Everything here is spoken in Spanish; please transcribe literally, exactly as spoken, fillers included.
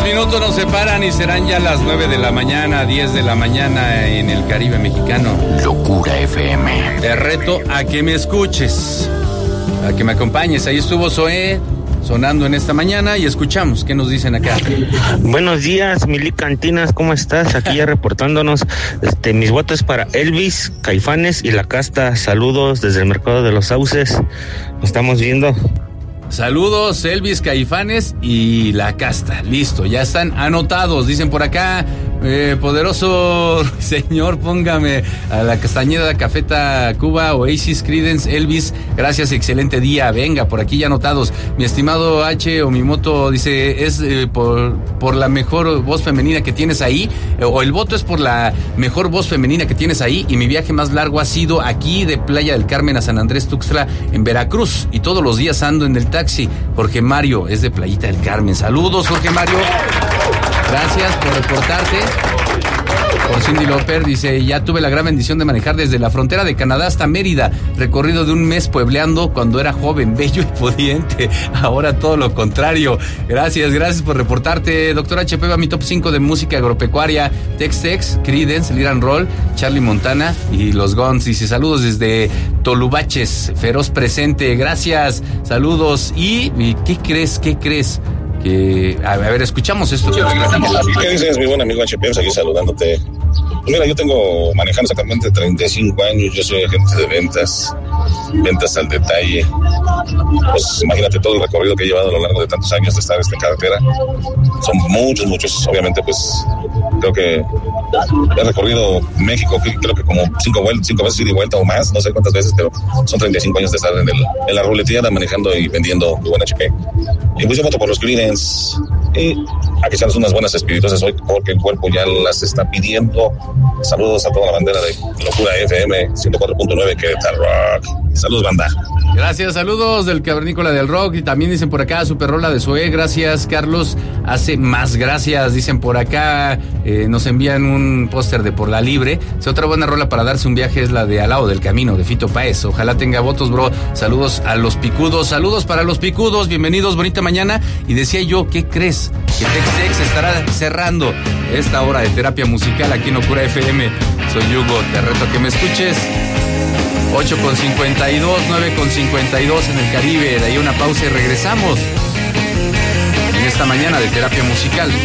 minutos nos separan y serán ya las nueve de la mañana, diez de la mañana en el Caribe mexicano. Locura F M. Te reto a que me escuches, a que me acompañes. Ahí estuvo Zoé sonando en esta mañana y escuchamos qué nos dicen acá. Buenos días, Mili Cantinas, ¿cómo estás? Aquí ya reportándonos. Este, mis votos para Elvis, Caifanes y La Casta. Saludos desde el Mercado de los Sauces. Nos estamos viendo. Saludos, Elvis, Caifanes y La Casta. Listo, ya están anotados. Dicen por acá, eh, poderoso señor, póngame a La Castañeda, Cafeta, Cuba, Oasis, Creedence, Elvis. Gracias, excelente día. Venga, por aquí ya anotados. Mi estimado H o mi moto dice, es eh, por, por la mejor voz femenina que tienes ahí, eh, o el voto es por la mejor voz femenina que tienes ahí, y mi viaje más largo ha sido aquí de Playa del Carmen a San Andrés Tuxtla en Veracruz, y todos los días ando en el taxi. Jorge Mario es de Playita del Carmen. Saludos, Jorge Mario. Gracias por reportarte. Por Cindy Loper dice, ya tuve la gran bendición de manejar desde la frontera de Canadá hasta Mérida, recorrido de un mes puebleando cuando era joven, bello y pudiente. Ahora todo lo contrario. Gracias, gracias por reportarte. Doctor H P va a mi top cinco de música agropecuaria: Tex-Tex, Creedence, Lil and Roll, Charlie Montana y los Guns. Dice, saludos desde Tolubaches, feroz presente. Gracias, saludos. ¿Y, y qué crees, qué crees? Que, a ver, escuchamos esto. ¿Qué dices, mi buen amigo H P? Aquí saludándote. Pues mira, yo tengo manejando exactamente treinta y cinco años, yo soy agente de ventas, ventas al detalle. Pues imagínate todo el recorrido que he llevado a lo largo de tantos años de estar en esta carretera. Son muchos, muchos. Obviamente, pues creo que he recorrido México, creo que como cinco, vueltas, cinco veces ida y vuelta o más, no sé cuántas veces, pero son treinta y cinco años de estar en, el, en la ruleteada manejando y vendiendo mi buen H P. Y pues yo voto por los Creedence. Y aquí están unas buenas espirituosas hoy porque el cuerpo ya las está pidiendo. Saludos a toda la bandera de Locura F M ciento cuatro punto nueve Querétaro Rock. Saludos, banda. Gracias, saludos del Cavernícola del Rock. Y también dicen por acá, super rola de Zoé. Gracias, Carlos. Hace más gracias. Dicen por acá, eh, nos envían un póster de Por la Libre. Si otra buena rola para darse un viaje es la de Al lado del camino, de Fito Páez. Ojalá tenga votos, bro. Saludos a los picudos. Saludos para los picudos. Bienvenidos, bonita mañana. Y decía yo, ¿qué crees? Que Tex-Tex estará cerrando esta hora de terapia musical aquí en Locura F M. Soy Hugo, te reto a que me escuches. ocho con cincuenta y dos, nueve con cincuenta y dos en el Caribe. De ahí una pausa y regresamos en esta mañana de terapia musical.